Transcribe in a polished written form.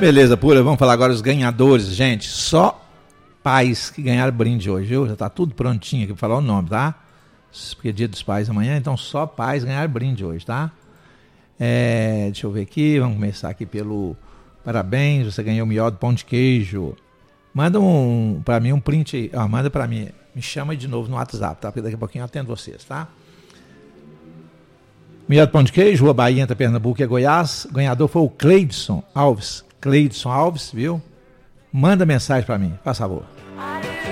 Beleza, pura. Vamos falar agora os ganhadores, gente. Só pais que ganharam brinde hoje, viu? Já tá tudo prontinho aqui pra falar o nome, tá? Porque é dia dos pais amanhã, então só pais ganharam brinde hoje, tá? Deixa eu ver aqui, vamos começar aqui pelo parabéns, você ganhou o melhor do pão de queijo. Manda pra mim um print, manda pra mim, me chama de novo no WhatsApp, tá? Porque daqui a pouquinho eu atendo vocês, tá? Melhor do pão de queijo, Rua Bahia, entre Pernambuco e Goiás. Ganhador foi o Cleidson Alves, viu? Manda mensagem pra mim, faz favor.